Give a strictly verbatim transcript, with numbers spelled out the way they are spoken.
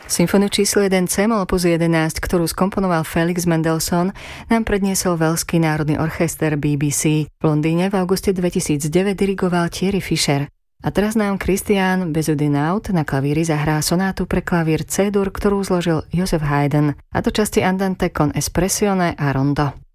Symfóniu číslo jeden C-moll opus jedenásť, ktorú skomponoval Felix Mendelssohn, nám predniesol Velský národný orchester bé bé cé. V Londýne v auguste dvetisícdeväť dirigoval Thierry Fischer. A teraz nám Christian Bezuidenhout na klavíri zahrá sonátu pre klavír C-dur, ktorú zložil Joseph Haydn, a to časti Andante con espressione a rondo.